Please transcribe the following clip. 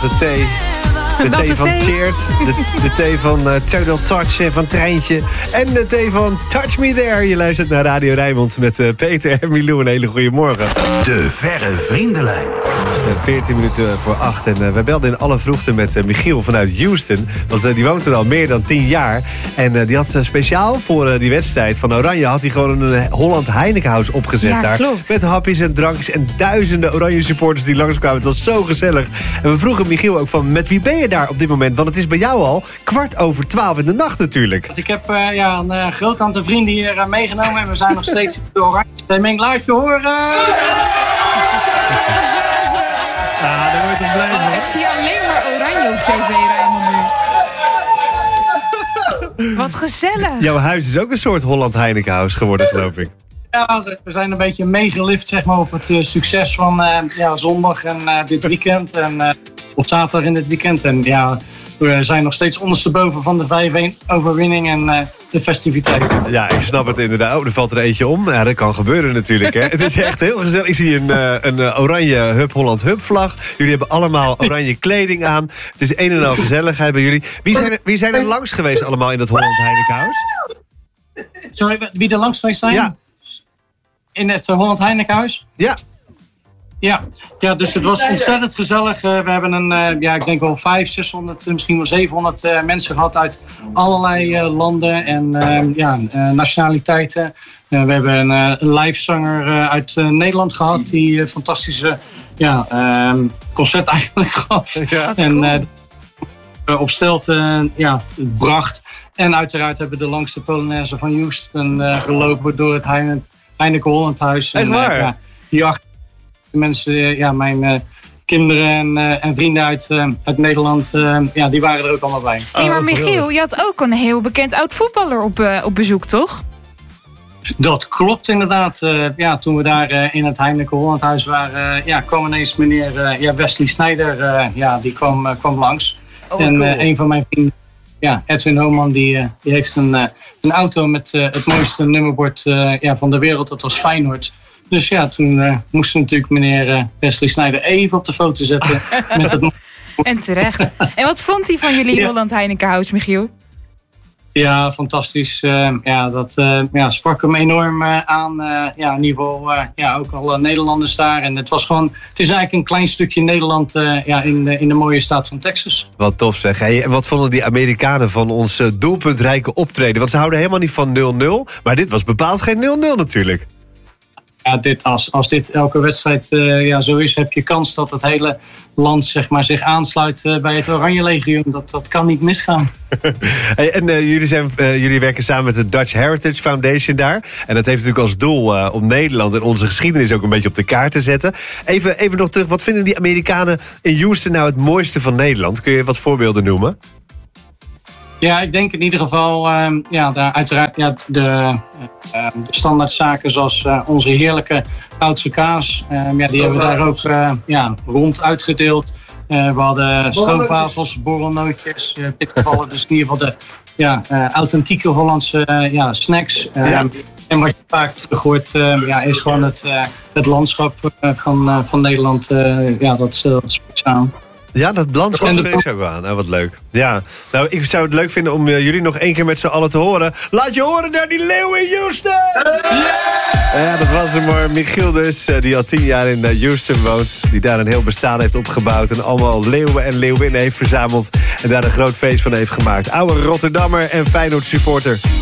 de thee. De thee van Tjeerd, de thee van Theodor Touch en van Treintje. En de thee van Touch Me There. Je luistert naar Radio Rijnmond met Peter en Milou. Een hele goede morgen. De Verre Vriendenlijn. 14 minuten voor 8. En wij belden in alle vroegte met Michiel vanuit Houston. Want die woont er al meer dan 10 jaar. En die had speciaal voor die wedstrijd van Oranje... had hij gewoon een Holland Heinekenhuis opgezet daar. Klopt. Met hapjes en drankjes en duizenden Oranje supporters die langskwamen. Het was zo gezellig. En we vroegen Michiel ook van, met wie ben je daar op dit moment? Want het is bij jou al 11:15 in de nacht natuurlijk. Ik heb een groot aantal vrienden hier meegenomen en we zijn nog steeds in Oranje. Stemming, laat je horen! Ja, daar word je toch blij van. Ik zie alleen maar Oranje op tv rijden nu. Wat gezellig. Jouw huis is ook een soort Holland Heinekenhuis geworden, geloof ik. Ja, we zijn een beetje meegelift zeg maar, op het succes van zondag en dit weekend. En op zaterdag in dit weekend. En ja, we zijn nog steeds ondersteboven van de 5-1 overwinning en de festiviteiten. Ja, ik snap het inderdaad. Oh, er valt er eentje om. Ja, dat kan gebeuren natuurlijk. Hè. Het is echt heel gezellig. Ik zie een oranje Hub Holland Hub vlag. Jullie hebben allemaal oranje kleding aan. Het is een en al gezelligheid bij jullie. Wie zijn er langs geweest allemaal in het Holland Heinekenhuis? Sorry, wie er langs geweest zijn? Ja. In het Holland Heinekenhuis? Ja. Ja, dus het was ontzettend gezellig. We hebben ik denk wel 500, 600, misschien wel 700 mensen gehad uit allerlei landen en nationaliteiten. We hebben een live zanger uit Nederland gehad die een fantastische concert eigenlijk gaf. Ja, en op stelte bracht. En uiteraard hebben we de langste Polonaise van Houston gelopen door het Heineken Holland Huis. Echt waar? Hierachter mensen, mijn kinderen en vrienden uit Nederland, die waren er ook allemaal bij. Hey, maar Michiel, je had ook een heel bekend oud voetballer op bezoek, toch? Dat klopt inderdaad. Toen we daar in het Heineken Holland Huis waren, kwam ineens meneer Wesley Sneijder, die kwam langs. En cool. Een van mijn vrienden, Edwin Homan, die heeft een auto met het mooiste nummerbord van de wereld. Dat was Feyenoord. Dus toen moesten natuurlijk meneer Wesley Sneijder even op de foto zetten. Met het... En terecht. En wat vond hij van jullie Holland Heinekenhuis, Michiel? Ja, fantastisch. Dat sprak hem enorm aan. In ieder geval ook alle Nederlanders daar. En het is eigenlijk een klein stukje Nederland in de mooie staat van Texas. Wat tof zeg. Hey, en wat vonden die Amerikanen van ons doelpuntrijke optreden? Want ze houden helemaal niet van 0-0. Maar dit was bepaald geen 0-0 natuurlijk. Ja, als dit elke wedstrijd zo is, heb je kans dat het hele land zich aansluit bij het Oranje Legioen. Dat kan niet misgaan. Hey, en jullie werken samen met de Dutch Heritage Foundation daar. En dat heeft natuurlijk als doel om Nederland en onze geschiedenis ook een beetje op de kaart te zetten. Even nog terug, wat vinden die Amerikanen in Houston nou het mooiste van Nederland? Kun je wat voorbeelden noemen? Ja, ik denk in ieder geval uiteraard de standaardzaken zoals onze heerlijke Goudse kaas. Die hebben we daar ook rond uitgedeeld. We hadden stroopwafels, borrelnootjes, pitgevallen. Dus in ieder geval de authentieke Hollandse snacks. En wat je vaak terug hoort is gewoon het landschap van Nederland. Dat spreekt aan. Ja, dat landschap spreekt ook aan. Nou, wat leuk. Ja, nou, ik zou het leuk vinden om jullie nog 1 keer met z'n allen te horen. Laat je horen naar die leeuw in Houston! Ja, dat was hem hoor. Michiel dus, die al 10 jaar in Houston woont. Die daar een heel bestaan heeft opgebouwd. En allemaal leeuwen en leeuwinnen heeft verzameld. En daar een groot feest van heeft gemaakt. Oude Rotterdammer en Feyenoord supporter.